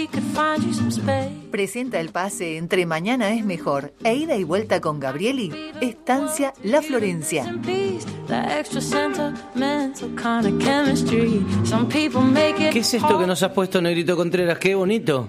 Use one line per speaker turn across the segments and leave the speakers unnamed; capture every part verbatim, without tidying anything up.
Presenta el pase Entre Mañana es Mejor e Ida y Vuelta con Gabrieli, Estancia La Florencia.
¿Qué es esto que nos has puesto, Negrito Contreras? ¡Qué bonito!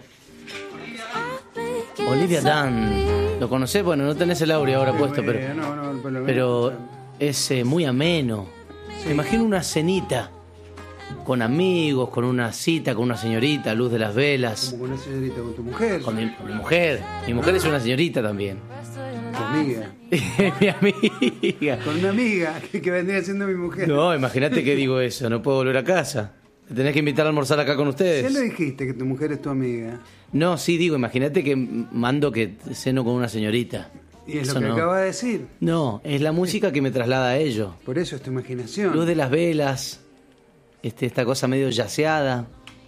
Olivia Dunn. ¿Lo conocés? Bueno, no tenés el audio ahora puesto, pero, pero es eh, muy ameno. Me imagino una cenita con amigos, con una cita, con una señorita, luz de las velas.
Como con una señorita, con tu mujer.
Con mi, con mi mujer. Mi mujer es una señorita también.
Tu amiga.
Mi amiga.
Con una amiga que, que vendría siendo mi mujer.
No, imagínate que digo eso, no puedo volver a casa. Te tenés que invitar a almorzar acá con ustedes.
¿Ya lo dijiste que tu mujer es tu amiga?
No, sí, digo, imagínate que mando que ceno con una señorita.
Y es
Eso
lo que
no.
acaba de decir.
No, es la música que me traslada a ello.
Por eso es tu imaginación.
Luz de las velas, este, esta cosa medio yaceada,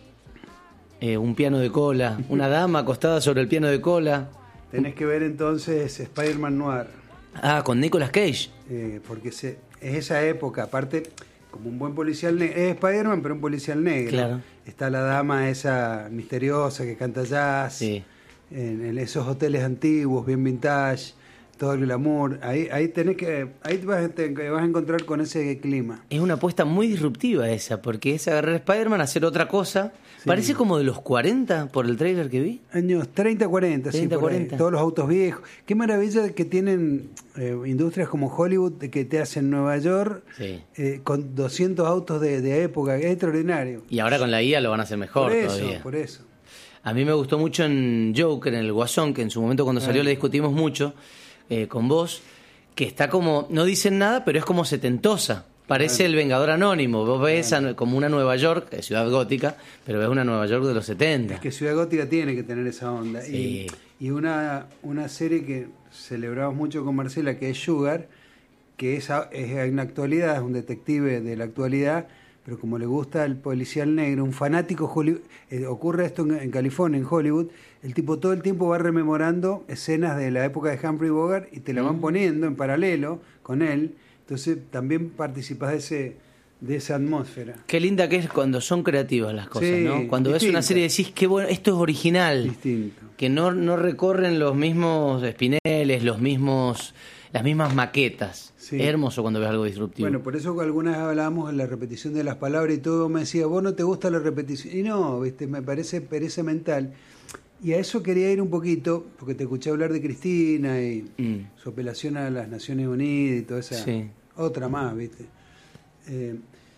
eh, un piano de cola, una dama acostada sobre el piano de cola.
Tenés que ver entonces Spider-Man Noir.
Ah, con Nicolas Cage.
Eh, porque se, es esa época, aparte, como un buen policial negro. Es Spider-Man, pero un policial negro.
Claro.
Está la dama esa misteriosa que canta jazz.
Sí.
En, en esos hoteles antiguos, bien vintage, todo el glamour. Ahí, ahí tenés que, ahí te vas, te vas a encontrar con ese clima.
Es una apuesta muy disruptiva esa, porque es agarrar a Spider-Man, hacer otra cosa. Sí. Parece como de los cuarenta, por el trailer que vi.
Años treinta, cuarenta,
treinta,
sí, por
cuarenta.
Ahí. Todos los autos viejos. Qué maravilla que tienen eh, industrias como Hollywood, de que te hacen Nueva York, sí. eh, con doscientos autos de, de época. Es extraordinario.
Y ahora con la I A lo van a hacer mejor
por eso,
todavía.
Por eso.
A mí me gustó mucho en Joker, en El Guasón, que en su momento cuando salió le discutimos mucho eh, con vos, que está como, no dicen nada, pero es como setentosa. Parece el Vengador Anónimo. Vos ves a, como una Nueva York, eh, ciudad gótica, pero ves una Nueva York de los setenta.
Es que Ciudad Gótica tiene que tener esa onda.
Sí.
Y, y una, una serie que celebramos mucho con Marcela, que es Sugar, que es, es en la actualidad, es un detective de la actualidad, pero como le gusta el policial negro, un fanático, eh, ocurre esto en, en California, en Hollywood, el tipo todo el tiempo va rememorando escenas de la época de Humphrey Bogart y te la van mm. poniendo en paralelo con él, entonces también participas de ese de esa atmósfera.
Qué linda que es cuando son creativas las cosas, sí, ¿no? Cuando distinta. Ves una serie y decís, qué bueno, esto es original.
Distinto.
Que no, no recorren los mismos espineles, los mismos... las mismas maquetas. Sí. Es hermoso cuando ves algo disruptivo.
Bueno, por eso algunas vez hablábamos de la repetición de las palabras y todo, me decía, vos no te gusta la repetición. Y no, viste, me parece pereza mental. Y a eso quería ir un poquito, porque te escuché hablar de Cristina y mm. su apelación a las Naciones Unidas y toda esa
sí.
otra más, viste. Eh,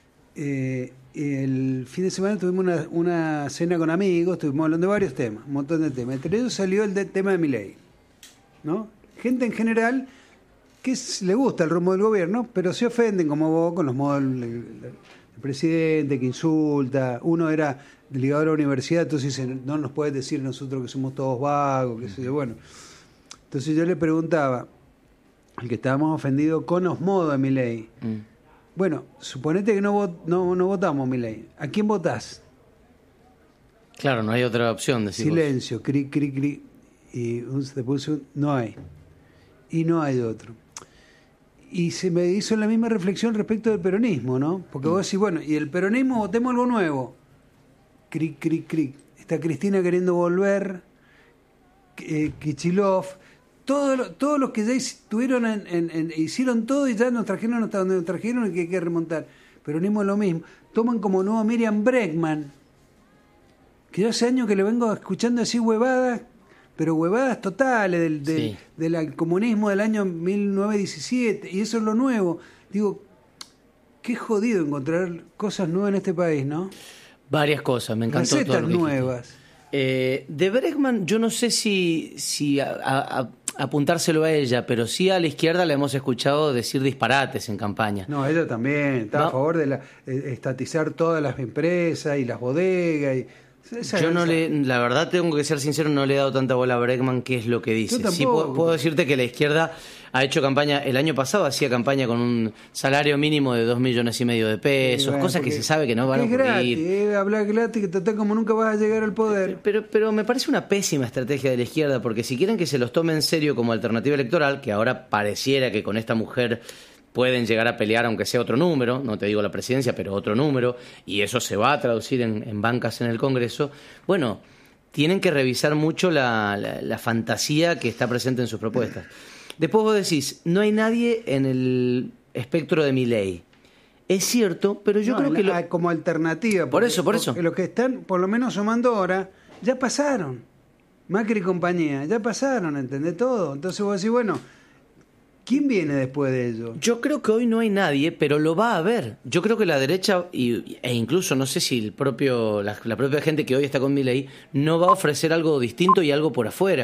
eh, el fin de semana tuvimos una, una cena con amigos, estuvimos hablando de varios temas, un montón de temas. Entre ellos salió el de, tema de Milei, ¿no? Gente en general que es, le gusta el rumbo del gobierno, pero se ofenden como vos con los modos del, del, del presidente que insulta. Uno era ligado a la universidad, entonces dice, no nos puedes decir nosotros que somos todos vagos, qué sé yo. Bueno, entonces yo le preguntaba al que estábamos ofendidos con los modos de Milei. Mm. Bueno, suponete que no, vot, no, no votamos Milei. ¿A quién votás?
Claro, no hay otra opción. Decimos.
Silencio, cri, cri, cri. Y se puso, no hay. Y no hay otro. Y se me hizo la misma reflexión respecto del peronismo, ¿no? Porque mm. vos decís, bueno, y el peronismo, votemos algo nuevo. Cric, cric, cric. Está Cristina queriendo volver, eh, Kichilov, todos todo los que ya estuvieron en, en, en, hicieron todo y ya nos trajeron hasta donde nos trajeron y que hay que remontar. Peronismo es lo mismo. Toman como nuevo a Miriam Bregman, que yo hace años que le vengo escuchando decir huevadas, pero huevadas totales del, del, sí. del comunismo del año mil novecientos diecisiete, y eso es lo nuevo. Digo, qué jodido encontrar cosas nuevas en este país, ¿no?
Varias cosas, me encantó.
Recetas
todo lo que
nuevas.
Eh, de Bregman, yo no sé si, si a, a, a apuntárselo a ella, pero sí a la izquierda le hemos escuchado decir disparates en campaña.
No, ella también está no. a favor de la, eh, estatizar todas las empresas y las bodegas y... Esa,
yo no
esa.
le, la verdad tengo que ser sincero, no le he dado tanta bola a Bregman, qué es lo que dice. Sí puedo, puedo decirte que la izquierda ha hecho campaña, el año pasado hacía campaña con un salario mínimo de dos millones y medio de pesos, sí, bueno, cosas que se sabe que no van a ocurrir.
Gratis, eh, hablar gratis, que tratar como nunca vas a llegar al poder.
Pero, pero me parece una pésima estrategia de la izquierda, porque si quieren que se los tome en serio como alternativa electoral, que ahora pareciera que con esta mujer pueden llegar a pelear aunque sea otro número, no te digo la presidencia, pero otro número, y eso se va a traducir en, en bancas en el Congreso. Bueno, tienen que revisar mucho la, la, la fantasía que está presente en sus propuestas. Después vos decís, no hay nadie en el espectro de Milei. Es cierto, pero yo
no,
creo que...
La,
lo...
como alternativa.
Por eso, por eso.
Porque los que están, por lo menos sumando ahora, ya pasaron. Macri y compañía, ya pasaron, ¿entendés todo? Entonces vos decís, bueno, ¿quién viene después de ellos?
Yo creo que hoy no hay nadie, pero lo va a haber. Yo creo que la derecha, y, e incluso no sé si el propio la, la propia gente que hoy está con Milei, no va a ofrecer algo distinto y algo por afuera.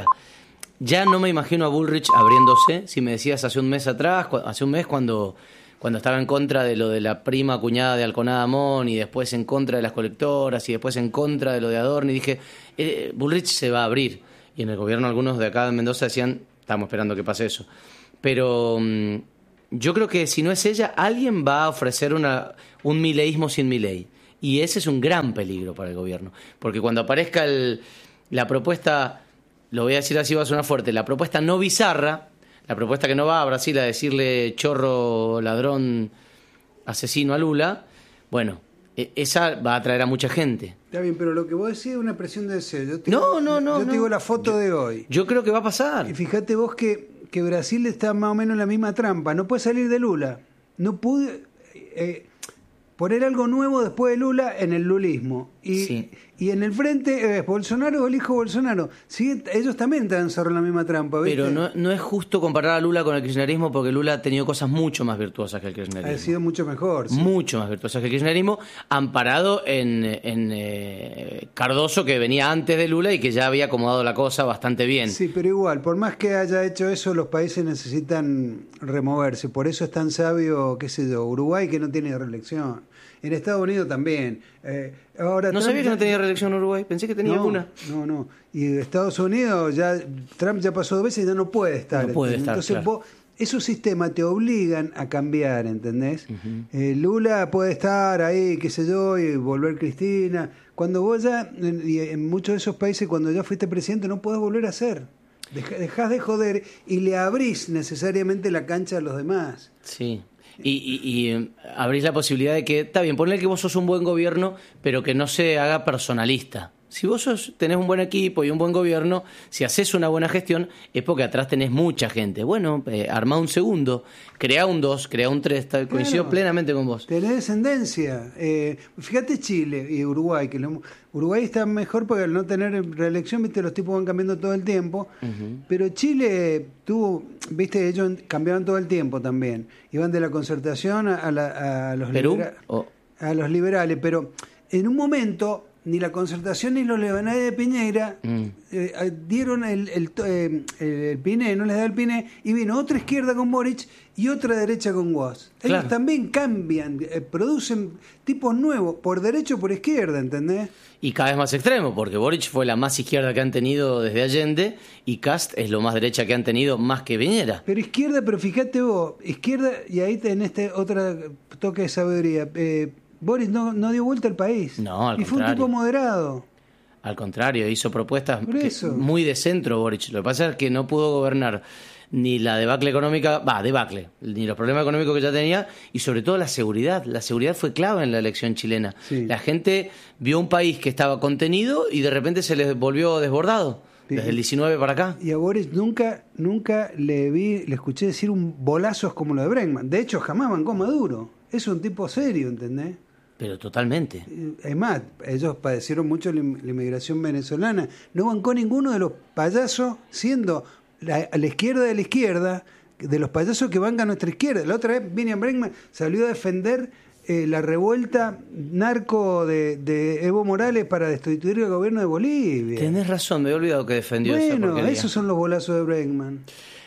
Ya no me imagino a Bullrich abriéndose, si me decías hace un mes atrás, hace un mes cuando, cuando estaba en contra de lo de la prima cuñada de Alconada Amón y después en contra de las colectoras y después en contra de lo de Adorni, dije, eh, Bullrich se va a abrir. Y en el gobierno algunos de acá de Mendoza decían, estamos esperando que pase eso. Pero um, yo creo que si no es ella, alguien va a ofrecer una, un mileísmo sin Milei. Y ese es un gran peligro para el gobierno. Porque cuando aparezca el, la propuesta... Lo voy a decir así, va a sonar fuerte. La propuesta no bizarra, la propuesta que no va a Brasil a decirle chorro, ladrón, asesino a Lula, bueno, esa va a atraer a mucha gente.
Está bien, pero lo que vos decís es una presión de deseo. Yo te
no,
digo,
no, no.
Yo te
no.
digo la foto
yo,
de hoy.
Yo creo que va a pasar.
Y fíjate vos que, que Brasil está más o menos en la misma trampa. No puede salir de Lula. No pude eh, poner algo nuevo después de Lula en el lulismo. Y,
sí.
y en el frente, eh, Bolsonaro o el hijo Bolsonaro. Sí, ellos también están en la misma trampa, ¿viste?
Pero no, no es justo comparar a Lula con el kirchnerismo porque Lula ha tenido cosas mucho más virtuosas que el kirchnerismo.
Ha sido mucho mejor. Sí.
Mucho más virtuosas que el kirchnerismo, amparado en, en eh, Cardoso, que venía antes de Lula y que ya había acomodado la cosa bastante bien.
Sí, pero igual, por más que haya hecho eso, los países necesitan removerse. Por eso es tan sabio, qué sé yo, Uruguay, que no tiene reelección. En Estados Unidos también. Eh, ahora
no
Trump
sabía que
ya...
no tenía reelección en Uruguay, pensé que tenía
no,
una.
No, no. Y Estados Unidos, ya Trump ya pasó dos veces y ya no puede estar.
No puede estar,
Entonces
claro.
vos, esos sistemas te obligan a cambiar, ¿entendés?
Uh-huh.
Eh, Lula puede estar ahí, qué sé yo, y volver Cristina. Cuando vos ya, y en muchos de esos países, cuando ya fuiste presidente, no podés volver a ser. Dejás de joder y le abrís necesariamente la cancha a los demás.
Sí. Y, y, y abrís la posibilidad de que, está bien, ponle que vos sos un buen gobierno, pero que no se haga personalista. Si vos sos, tenés un buen equipo y un buen gobierno, si haces una buena gestión, es porque atrás tenés mucha gente. Bueno, eh, armá un segundo, crea un dos, crea un tres, claro, coincido plenamente con vos.
Tenés descendencia. Eh, fíjate Chile y Uruguay, que lo, Uruguay está mejor porque al no tener reelección, viste, los tipos van cambiando todo el tiempo, uh-huh. Pero Chile tuvo, viste, ellos cambiaban todo el tiempo también. Iban de la concertación a, la, a, los, libera- oh. a los liberales, pero en un momento... ni la concertación ni los liberales de Piñera mm. eh, dieron el, el, eh, el Piné, no les da el Piné, y vino otra izquierda con Boric y otra derecha con Guas. Ellos claro. también cambian, eh, producen tipos nuevos, por derecha o por izquierda, ¿entendés?
Y cada vez más extremo, porque Boric fue la más izquierda que han tenido desde Allende y Cast es lo más derecha que han tenido más que Piñera.
Pero izquierda, pero fíjate vos, izquierda, y ahí tenés este otro toque de sabiduría, eh, Boris no, no dio vuelta al país.
No, al
y
contrario.
Fue un tipo moderado.
Al contrario, hizo propuestas que, muy de centro, Boric. Lo que pasa es que no pudo gobernar ni la debacle económica, va, debacle, ni los problemas económicos que ya tenía, y sobre todo la seguridad. La seguridad fue clave en la elección chilena. Sí. La gente vio un país que estaba contenido y de repente se les volvió desbordado. Desde sí. el diecinueve para acá.
Y a Boris nunca, nunca le vi, le escuché decir un bolazos como lo de Bregman. De hecho, jamás bancó Maduro. Es un tipo serio, ¿entendés?
Pero totalmente.
Es más, ellos padecieron mucho la inmigración venezolana. No bancó ninguno de los payasos, siendo la, a la izquierda de la izquierda, de los payasos que bancan a nuestra izquierda. La otra vez, Miriam Bregman salió a defender eh, la revuelta narco de, de Evo Morales para destituir el gobierno de Bolivia.
Tenés razón, me he olvidado que defendió
bueno,
esa porquería.
Esos son los bolazos de Bregman.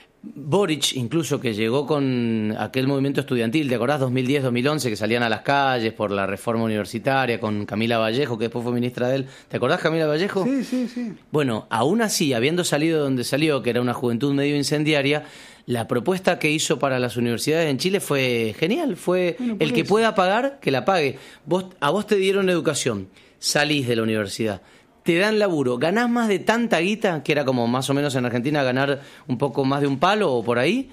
Boric, incluso, que llegó con aquel movimiento estudiantil, ¿te acordás? dos mil diez, dos mil once, que salían a las calles por la reforma universitaria con Camila Vallejo, que después fue ministra de él. ¿Te acordás, Camila Vallejo?
Sí, sí, sí.
Bueno, aún así, habiendo salido de donde salió, que era una juventud medio incendiaria, la propuesta que hizo para las universidades en Chile fue genial. Fue bueno, el que eso. pueda pagar, que la pague. Vos, a vos te dieron educación, salís de la universidad, te dan laburo, ganás más de tanta guita, que era como más o menos en Argentina ganar un poco más de un palo o por ahí,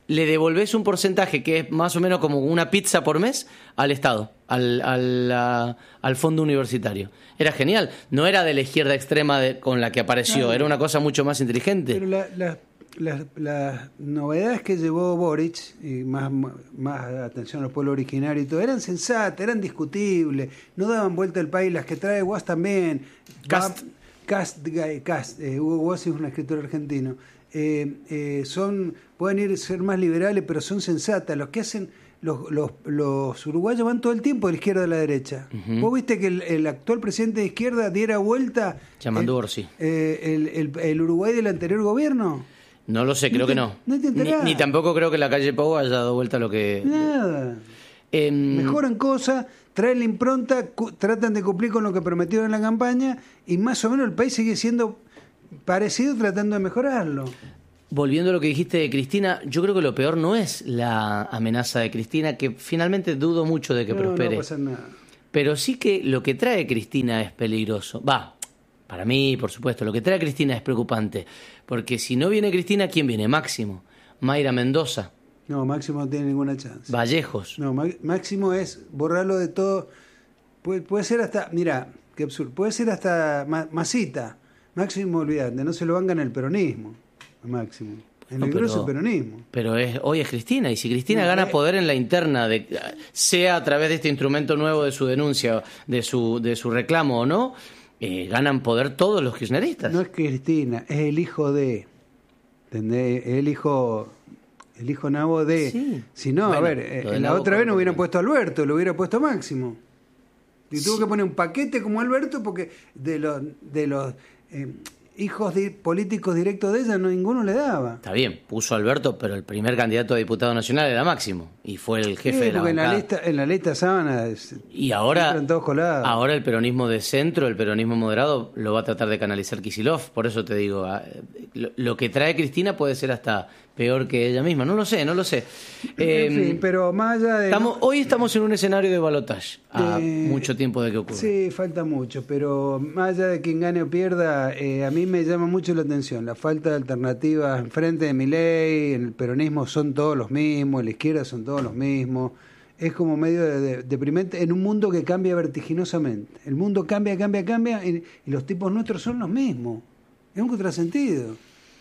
le devolvés un porcentaje que es más o menos como una pizza por mes al Estado, al, al, a, al fondo universitario. Era genial. No era de la izquierda extrema de, con la que apareció, claro. Era una cosa mucho más inteligente.
Pero la, la, las, las novedades que llevó Boric, y más, más atención al pueblo originario y todo, eran sensatas, eran discutibles, no daban vuelta al país. Las que trae Guas también.
Cast.
Cast, Cast eh, Hugo Guas es un escritor argentino. Eh, eh, son pueden ir ser más liberales, pero son sensatas. Los que hacen los, los, los uruguayos van todo el tiempo de la izquierda a la derecha. Uh-huh. Vos viste que el, el actual presidente de izquierda diera vuelta
llamando Orsi
eh, el, el, el Uruguay del anterior gobierno.
No lo sé, creo
no te,
que no.
No te
ni, ni tampoco creo que la calle Pau haya dado vuelta a lo que
nada.
Eh,
Mejoran cosas, traen la impronta, cu- tratan de cumplir con lo que prometieron en la campaña y más o menos el país sigue siendo parecido, tratando de mejorarlo.
Volviendo a lo que dijiste de Cristina, yo creo que lo peor no es la amenaza de Cristina, que finalmente dudo mucho de que
no,
prospere.
No va a pasar nada.
Pero sí que lo que trae Cristina es peligroso. Va, para mí, por supuesto, lo que trae Cristina es preocupante. Porque si no viene Cristina, ¿quién viene? Máximo. Mayra Mendoza.
No, Máximo no tiene ninguna chance.
Vallejos.
No, Máximo es borrarlo de todo. Puede, puede ser hasta, mira, qué absurdo, puede ser hasta Masita. Máximo, olvidate, no se lo bancan el peronismo. Máximo. En
no,
el
pero,
grueso peronismo.
Pero es, hoy es Cristina, y si Cristina
no,
gana
eh,
poder en la interna, de, sea a través de este instrumento nuevo de su denuncia, de su, de su reclamo o no, eh, ganan poder todos los kirchneristas.
No es Cristina, es el hijo de. ¿Entendés? El hijo. El hijo nabo de. Sí. Si no, bueno, a ver, eh, la otra vez no hubieran puesto a Alberto, lo hubiera puesto Máximo. Y sí. Tuvo que poner un paquete como Alberto porque de los. De los eh, hijos de políticos directos de ella, no ninguno le daba.
Está bien, puso a Alberto, pero el primer candidato a diputado nacional era Máximo y fue el jefe
sí,
de la
porque
bancada.
En la lista, en la lista sábana
y ahora,
todos colados.
Ahora el peronismo de centro, el peronismo moderado, lo va a tratar de canalizar Kicillof. Por eso te digo, lo, lo que trae Cristina puede ser hasta peor que ella misma. No lo sé, no lo sé.
Eh, en fin, pero más allá de...
Estamos, hoy estamos en un escenario de balotaje, a
eh,
mucho tiempo de que ocurra.
Sí, falta mucho, pero más allá de quien gane o pierda, eh, a mí me llama mucho la atención la falta de alternativas enfrente de Milei. En el peronismo son todos los mismos, en la izquierda son todos los mismos. Es como medio de, de, deprimente en un mundo que cambia vertiginosamente. El mundo cambia, cambia, cambia y, y los tipos nuestros son los mismos. Es un contrasentido.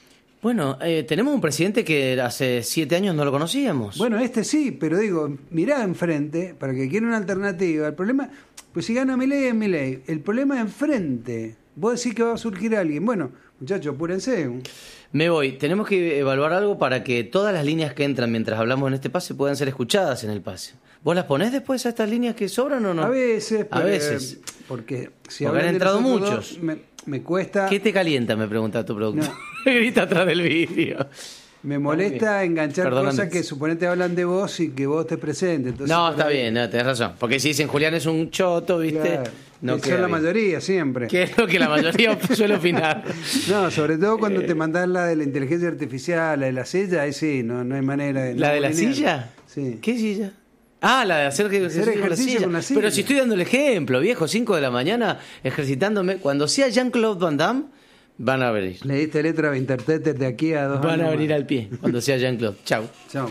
Bueno, eh, tenemos un presidente que hace siete años no lo conocíamos.
Bueno, este sí, pero digo, mirá enfrente, para que quiera una alternativa. El problema, pues si gana Milei es Milei. El problema es enfrente. Vos decís que va a surgir alguien. Bueno, muchachos, apúrense.
Me voy. Tenemos que evaluar algo para que todas las líneas que entran mientras hablamos en este pase puedan ser escuchadas en el pase. ¿Vos las ponés después a estas líneas que sobran o no?
A veces.
A veces.
Porque si
porque han entrado muchos.
Dos, me, me cuesta...
¿Qué te calienta? Me pregunta tu productor.
No.
Grita atrás del vídeo.
Me molesta enganchar Perdóname. cosas que suponete hablan de vos y que vos te presentes. Entonces,
no, está bien, no, tenés razón. Porque si dicen Julián es un choto, ¿viste?
Claro.
No
son la mayoría siempre.
Que es lo que la mayoría suele opinar.
No, sobre todo cuando te mandás la de la inteligencia artificial, la de la silla, ahí sí, no, no hay manera de...
¿La
no
de la
lineal.
silla?
Sí.
¿Qué silla? Ah, la de hacer ejercicio,
hacer ejercicio
con, la
con la silla.
Pero si estoy dando el ejemplo, viejo, cinco de la mañana ejercitándome. Cuando sea Jean-Claude Van Damme, van a venir.
Le diste letra a Interteter de aquí a dos
Van
años
a venir
más.
al pie cuando sea Jean-Claude. Chau.
Chau.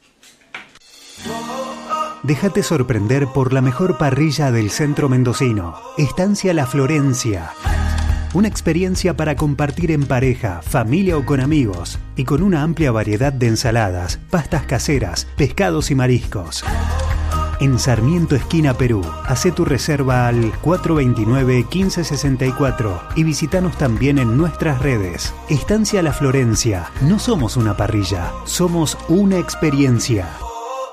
Déjate sorprender por la mejor parrilla del centro mendocino. Estancia La Florencia. Una experiencia para compartir en pareja, familia o con amigos. Y con una amplia variedad de ensaladas, pastas caseras, pescados y mariscos. En Sarmiento, esquina Perú. Hacé tu reserva al cuatro dos nueve, uno cinco seis cuatro y visítanos también en nuestras redes. Estancia La Florencia. No somos una parrilla, somos una experiencia.